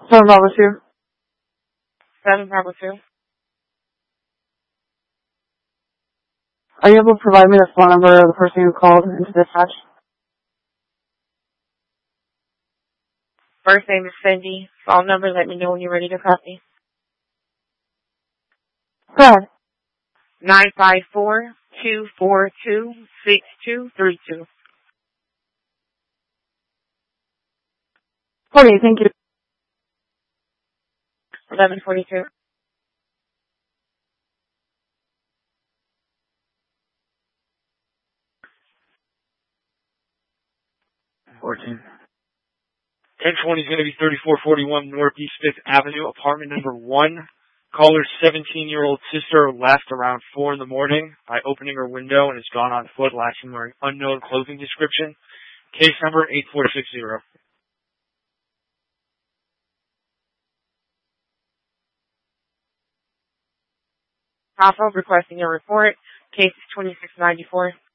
7 Bravo 2. 7 Bravo 2. Are you able to provide me the phone number of the person who called into dispatch? First name is Cindy. Phone number, let me know when you're ready to copy. Go ahead. 954-242-6232. Okay, thank you. 1142. $14. 1020 is going to be 3441 Northeast 5th Avenue, apartment number 1. Caller's 17-year-old sister left around 4 in the morning by opening her window and has gone on foot, lashing wearing unknown clothing description. Case number 8460. Alpha requesting a report. Case is 2694.